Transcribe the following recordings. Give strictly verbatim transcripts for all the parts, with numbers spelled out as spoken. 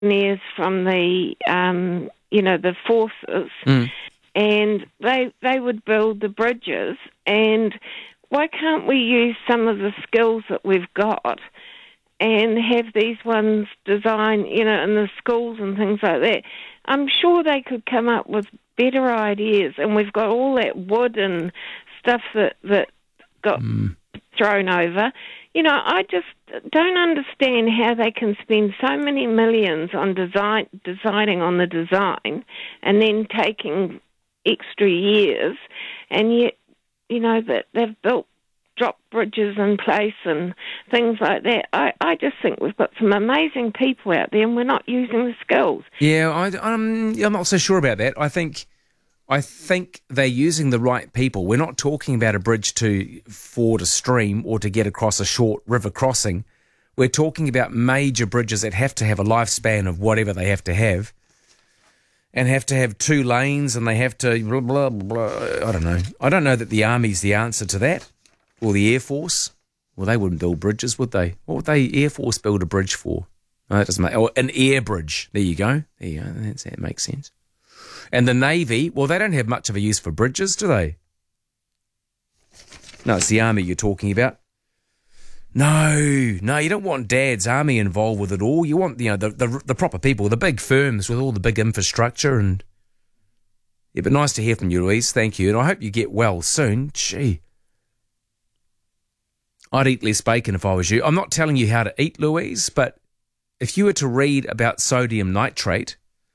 engineers from the, um, you know, the forces, Mm. and they they would build the bridges. And why can't we use some of the skills that we've got and have these ones design, you know, in the schools and things like that? I'm sure they could come up with better ideas, and we've got all that wood and stuff that, that got Mm. thrown over. You know, I just don't understand how they can spend so many millions on design, deciding on the design, and then taking extra years, and yet, you know, that they've built drop bridges in place and things like that. I, I just think we've got some amazing people out there, and we're not using the skills. Yeah, I, I'm, I'm not so sure about that. I think I think they're using the right people. We're not talking about a bridge to ford a stream or to get across a short river crossing. We're talking about major bridges that have to have a lifespan of whatever they have to have, and have to have two lanes, and they have to blah, blah, blah. I don't know. I don't know that the Army's the answer to that, or the Air Force. Well, they wouldn't build bridges, would they? What would they Air Force build a bridge for? No, that doesn't make. Or an air bridge. There you go. There you go. That's, that makes sense. And the Navy, well, they don't have much of a use for bridges, do they? No, it's the Army you're talking about. No, no, you don't want Dad's Army involved with it all. You want, you know, the, the the proper people, the big firms with all the big infrastructure. And yeah, but nice to hear from you, Louise. Thank you. And I hope you get well soon. Gee. I'd eat less bacon if I was you. I'm not telling you how to eat, Louise, but if you were to read about sodium nitrate,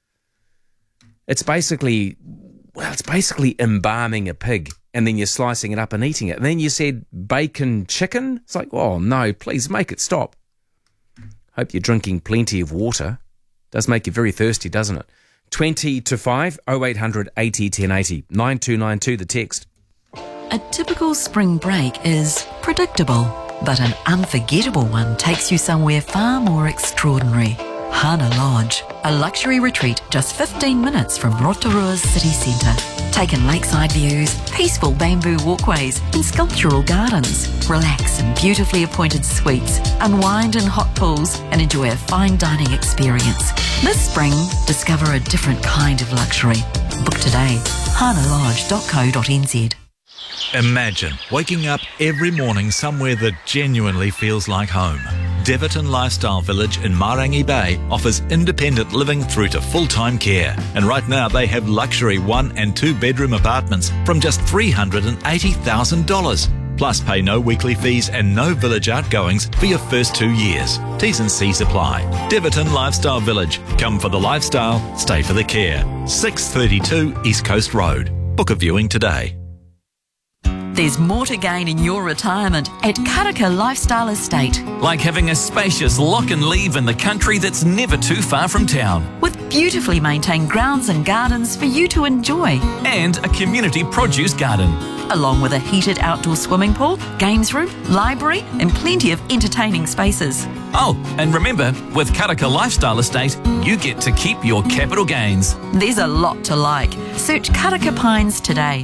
it's basically, well, it's basically embalming a pig, and then you're slicing it up and eating it. And then you said bacon chicken. It's like, oh, no, please make it stop. Hope you're drinking plenty of water. Does make you very thirsty, doesn't it? twenty to five, oh eight hundred eighty ten eighty, nine two nine two, the text. A typical spring break is predictable, but an unforgettable one takes you somewhere far more extraordinary. Hana Lodge, a luxury retreat just fifteen minutes from Rotorua's city centre. Take in lakeside views, peaceful bamboo walkways and sculptural gardens. Relax in beautifully appointed suites, unwind in hot pools and enjoy a fine dining experience. This spring, discover a different kind of luxury. Book today, hana lodge dot co dot n z. Imagine waking up every morning somewhere that genuinely feels like home. Deverton Lifestyle Village in Marangi Bay offers independent living through to full-time care. And right now they have luxury one and two bedroom apartments from just three hundred eighty thousand dollars. Plus pay no weekly fees and no village outgoings for your first two years. T's and C's apply. Deverton Lifestyle Village. Come for the lifestyle, stay for the care. six thirty-two East Coast Road. Book a viewing today. There's more to gain in your retirement at Karaka Lifestyle Estate. Like having a spacious lock and leave in the country that's never too far from town. With beautifully maintained grounds and gardens for you to enjoy. And a community produce garden. Along with a heated outdoor swimming pool, games room, library and plenty of entertaining spaces. Oh, and remember, with Karaka Lifestyle Estate, you get to keep your capital gains. There's a lot to like. Search Karaka Pines today.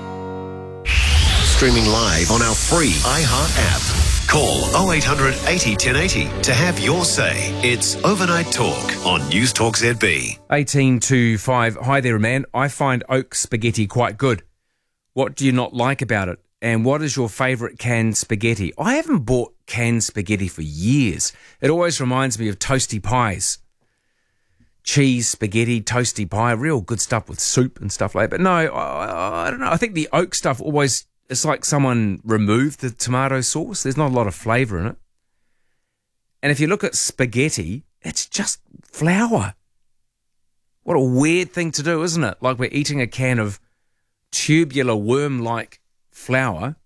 Streaming live on our free iHeart app. Call oh eight hundred eighty ten eighty to have your say. It's Overnight Talk on News Talk Z B. eighteen to five. Hi there, man. I find oak spaghetti quite good. What do you not like about it? And what is your favourite canned spaghetti? I haven't bought canned spaghetti for years. It always reminds me of toasty pies. Cheese, spaghetti, toasty pie, real good stuff with soup and stuff like that. But no, I, I don't know. I think the oak stuff always... It's like someone removed the tomato sauce. There's not a lot of flavour in it. And if you look at spaghetti, it's just flour. What a weird thing to do, isn't it? Like we're eating a can of tubular worm-like flour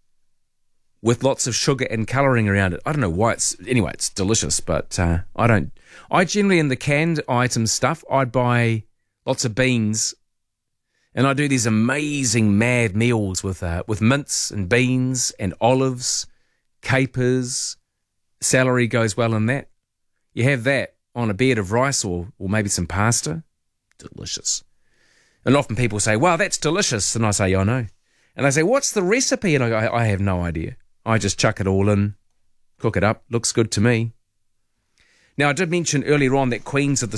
with lots of sugar and colouring around it. I don't know why it's... Anyway, it's delicious, but uh, I don't... I generally, in the canned item stuff, I'd buy lots of beans. And I do these amazing mad meals with uh, with mince and beans and olives, capers, celery goes well in that. You have that on a bed of rice or, or maybe some pasta. Delicious. And often people say, wow, that's delicious. And I say, I know. And they say, what's the recipe? And I go, I have no idea. I just chuck it all in, cook it up. Looks good to me. Now, I did mention earlier on that Queens are the